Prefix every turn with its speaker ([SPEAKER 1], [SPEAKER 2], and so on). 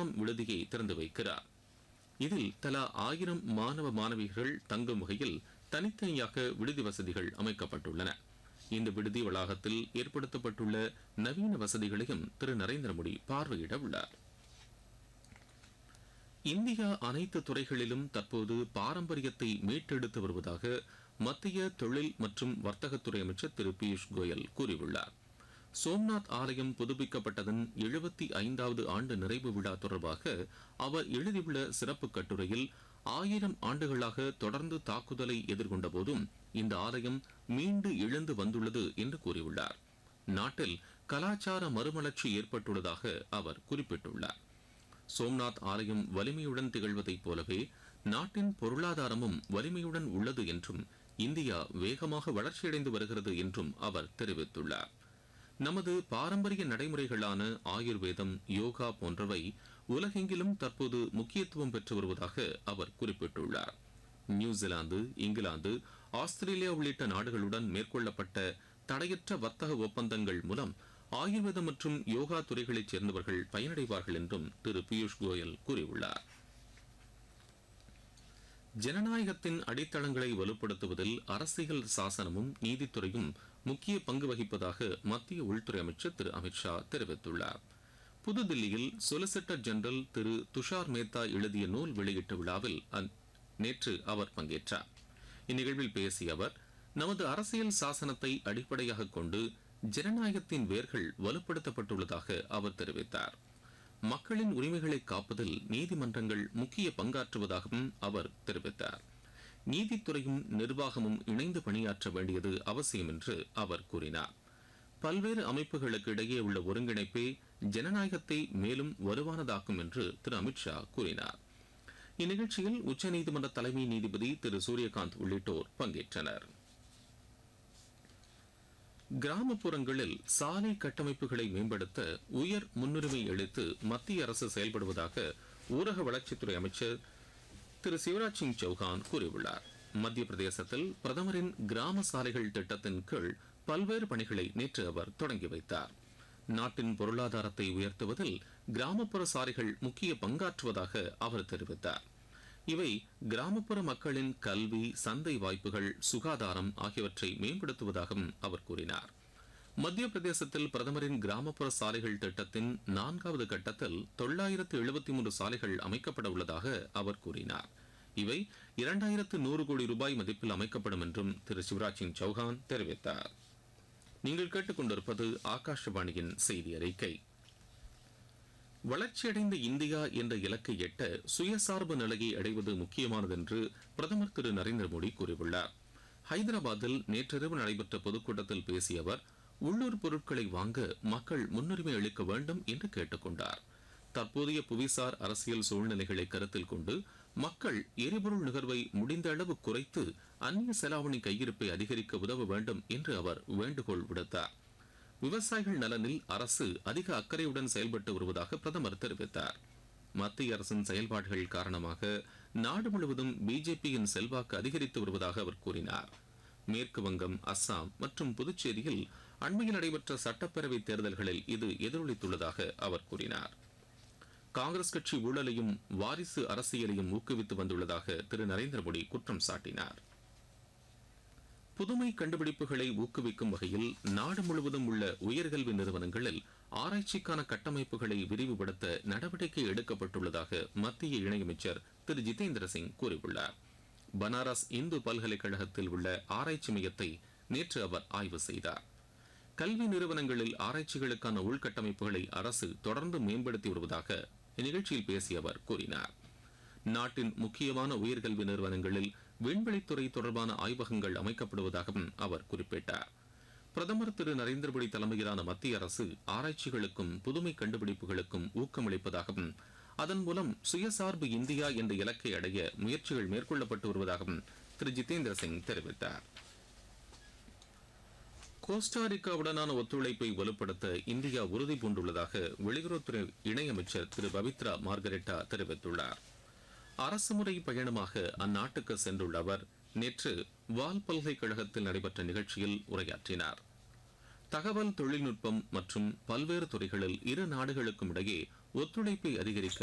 [SPEAKER 1] முதலாம் விடுதியை திறந்து வைக்கிறார். இதில் தலா 1000 மாணவ மாணவிகள் தங்கும் வகையில் தனித்தனியாக விடுதி வசதிகள் அமைக்கப்பட்டுள்ளன. இந்த விடுதி வளாகத்தில் ஏற்படுத்தப்பட்டுள்ள நவீன வசதிகளையும் திரு நரேந்திர மோடி பார்வையிட உள்ளார். இந்தியா அனைத்து துறைகளிலும் தற்போது பாரம்பரியத்தை மீட்டெடுத்து வருவதாக மத்திய தொழில் மற்றும் வர்த்தகத்துறை அமைச்சர் திரு பியூஷ் கோயல் கூறியுள்ளார். சோம்நாத் ஆலயம் புதுப்பிக்கப்பட்டதன் 75வது ஆண்டு நிறைவு விழா தொடர்பாக அவர் எழுதியுள்ள சிறப்பு கட்டுரையில் 1000 ஆண்டுகளாக தொடர்ந்து தாக்குதலை எதிர்கொண்ட போதும் இந்த ஆலயம் மீண்டு எழுந்து வந்துள்ளது என்று கூறியுள்ளார். நாட்டில் கலாச்சார மறுமலர்ச்சி ஏற்பட்டுள்ளதாக அவர் குறிப்பிட்டுள்ளார். சோம்நாத் ஆலயம் வலிமையுடன் திகழ்வதைப் போலவே நாட்டின் பொருளாதாரமும் வலிமையுடன் உள்ளது என்றும் இந்தியா வேகமாக வளர்ச்சியடைந்து வருகிறது என்றும் அவர் தெரிவித்துள்ளார். நமது பாரம்பரிய நடைமுறைகளான ஆயுர்வேதம், யோகா போன்றவை உலகெங்கிலும் தற்போது முக்கியத்துவம் பெற்று வருவதாக அவர் குறிப்பிட்டுள்ளார். நியூசிலாந்து, இங்கிலாந்து, ஆஸ்திரேலியா உள்ளிட்ட நாடுகளுடன் மேற்கொள்ளப்பட்ட தடையற்ற வர்த்தக ஒப்பந்தங்கள் மூலம் ஆயுர்வேதம் மற்றும் யோகா துறைகளைச் சேர்ந்தவர்கள் பயனடைவார்கள் என்றும் திரு பியூஷ் கோயல் கூறியுள்ளார். ஜனநாயகத்தின் அடித்தளங்களை வலுப்படுத்துவதில் அரசியல் சாசனமும் நீதித்துறையும் முக்கிய பங்கு வகிப்பதாக மத்திய உள்துறை அமைச்சர் திரு அமித்ஷா தெரிவித்துள்ளார். புதுதில்லியில் சொலிசிட்டர் ஜெனரல் திரு துஷார் மேத்தா எழுதிய நூல் வெளியீட்டு விழாவில் நேற்று அவர் பங்கேற்றார். இந்நிகழ்வில் பேசிய அவர், நமது அரசியல் சாசனத்தை அடிப்படையாக கொண்டு ஜனநாயகத்தின் வேர்கள் வலுப்படுத்தப்பட்டுள்ளதாக அவர் தெரிவித்தார். மக்களின் உரிமைகளை காப்பதில் நீதிமன்றங்கள் முக்கிய பங்காற்றுவதாகவும் அவர் தெரிவித்தார். நீதித்துறையும் நிர்வாகமும் இணைந்து பணியாற்ற வேண்டியது அவசியம் என்று அவர் கூறினார். பல்வேறு அமைப்புகளுக்கு இடையே உள்ள ஒருங்கிணைப்பே ஜனநாயகத்தை மேலும் வலுவானதாக்கும் என்று திரு அமித்ஷா கூறினார். இந்நிகழ்ச்சியில் உச்சநீதிமன்ற தலைமை நீதிபதி திரு சூரியகாந்த் உள்ளிட்டோர் பங்கேற்றனர். கிராமப்புறங்களில் சாலை கட்டமைப்புகளை மேம்படுத்த உயர் முன்னுரிமை அளித்து மத்திய அரசு செயல்படுவதாக ஊரக வளர்ச்சித்துறை அமைச்சர் திரு சிவராஜ் சிங் சௌஹான் கூறியுள்ளார். மத்திய பிரதேசத்தில் பிரதமரின் கிராம சாலைகள் திட்டத்தின் கீழ் பல்வேறு பணிகளை நேற்று அவர் தொடங்கி வைத்தார். நாட்டின் பொருளாதாரத்தை உயர்த்துவதில் கிராமப்புற சாலைகள் முக்கிய பங்காற்றுவதாக அவர் தெரிவித்தார். இவை கிராமப்புற மக்களின் கல்வி, சந்தை வாய்ப்புகள், சுகாதாரம் ஆகியவற்றை மேம்படுத்துவதாகவும் அவர் கூறினார். மத்திய பிரதேசத்தில் பிரதமரின் கிராமப்புற சாலைகள் திட்டத்தின் 4வது கட்டத்தில் 973 சாலைகள் அமைக்கப்பட உள்ளதாக அவர் கூறினார். இவை 2100 கோடி ரூபாய் மதிப்பில் அமைக்கப்படும் என்றும் திரு சிவராஜ் சிங் சௌஹான் தெரிவித்தார். நீங்கள் கேட்டுக்கொண்டிருப்பது ஆகாஷவாணியின் செய்தி அறிக்கை. வளர்ச்சியடைந்த இந்தியா என்ற இலக்கை எட்ட சுயசார்பு நிலையை அடைவது முக்கியமானது என்று பிரதமர் திரு நரேந்திர மோடி கூறியுள்ளார். ஹைதராபாத்தில் நேற்றிரவு நடைபெற்ற பொதுக்கூட்டத்தில் பேசிய அவர், உள்ளூர் பொருட்களை வாங்க மக்கள் முன்னுரிமை அளிக்க வேண்டும் என்று கேட்டுக்கொண்டார். தற்போதைய புவிசார் அரசியல் சூழ்நிலைகளை கருத்தில் கொண்டு மக்கள் எரிபொருள் நுகர்வை முடிந்த அளவு குறைத்து அந்நிய செலாவணி கையிருப்பை அதிகரிக்க உதவ வேண்டும் என்று அவர் வேண்டுகோள் விடுத்தார். விவசாயிகள் நலனில் அரசு அதிக அக்கறையுடன் செயல்பட்டு வருவதாக பிரதமர் தெரிவித்தார். மத்திய அரசின் செயல்பாடுகள் காரணமாக நாடு முழுவதும் பிஜேபியின் செல்வாக்கு அதிகரித்து வருவதாக அவர் கூறினார். மேற்கு வங்கம், அஸ்ஸாம் மற்றும் புதுச்சேரியில் அண்மையில் நடைபெற்ற சட்டப்பேரவை தேர்தல்களில் இது எதிரொலித்துள்ளதாக அவர் கூறினார். காங்கிரஸ் கட்சி ஊழலையும் வாரிசு அரசியலையும் ஊக்குவித்து வந்துள்ளதாக திரு நரேந்திர மோடி குற்றம் சாட்டினார். புதுமை கண்டுபிடிப்புகளை ஊக்குவிக்கும் வகையில் நாடு முழுவதும் உள்ள உயர்கல்வி நிறுவனங்களில் ஆராய்ச்சிக்கான கட்டமைப்புகளை விரிவுபடுத்த நடவடிக்கை எடுக்கப்பட்டுள்ளதாக மத்திய இணையமைச்சர் திரு ஜிதேந்திர சிங் கூறியுள்ளார். பனாரஸ் இந்து பல்கலைக்கழகத்தில் உள்ள ஆராய்ச்சி மையத்தை நேற்று அவர் ஆய்வு செய்தார். கல்வி நிறுவனங்களில் ஆராய்ச்சிகளுக்கான உள்கட்டமைப்புகளை அரசு தொடர்ந்து மேம்படுத்தி வருவதாக இந்நிகழ்ச்சியில் பேசிய அவர் கூறினார். நாட்டின் முக்கியமான உயர்கல்வி நிறுவனங்களில் விண்வெளித்துறை தொடர்பான ஆய்வகங்கள் அமைக்கப்படுவதாகவும் அவர் குறிப்பிட்டார். பிரதமர் திரு நரேந்திர மோடி தலைமையிலான மத்திய அரசு ஆராய்ச்சிகளுக்கும் புதுமை கண்டுபிடிப்புகளுக்கும் ஊக்கமளிப்பதாகவும் அதன் மூலம் சுயசார்பு இந்தியா என்ற இலக்கை அடைய முயற்சிகள் மேற்கொள்ளப்பட்டு வருவதாகவும் திரு ஜிதேந்திர சிங் தெரிவித்தார். கோஸ்டாரிக்காவுடனான ஒத்துழைப்பை வலுப்படுத்த இந்தியா உறுதி பூண்டுள்ளதாக வெளியுறவுத்துறை இணையமைச்சர் திரு பவித்ரா மார்கரெட்டா தெரிவித்துள்ளார். அரசுமுறை பயணமாக அந்நாட்டுக்கு சென்றுள்ள அவர் நேற்று வால் பல்கலைக்கழகத்தில் நடைபெற்ற நிகழ்ச்சியில் உரையாற்றினார். தகவல் தொழில்நுட்பம் மற்றும் பல்வேறு துறைகளில் இரு நாடுகளுக்கும் இடையே ஒத்துழைப்பை அதிகரிக்க